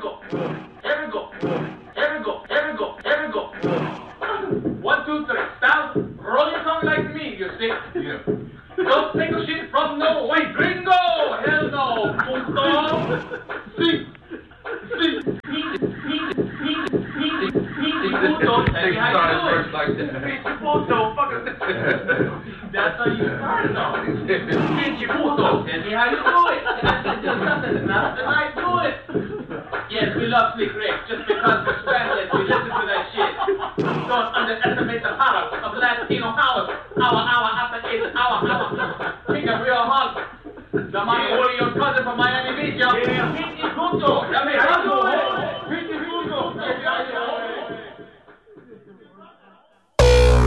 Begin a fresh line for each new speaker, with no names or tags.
go. Here we go. Here we go. Here we go. Here we go. 1, 2, 3. Stand. Roll your tongue like me, you see.
Yeah.
Don't take a shit from no way, gringo! Hell no, puto! See, puto, tell me how you do it.
Like that.
Puto, fucker. That's how you start it off. Pinche puto, tell me how you do it. That's just nothing, nothing I do it. Yes, we love Slick Rick, just because we're Spanish, we listen to that shit. Don't underestimate the power of Latino house. Hour after 8 hour. Think of real hug. The money, your cousin from Miami Beach, yo. Yeah, pinche puto. Tell me how you do it.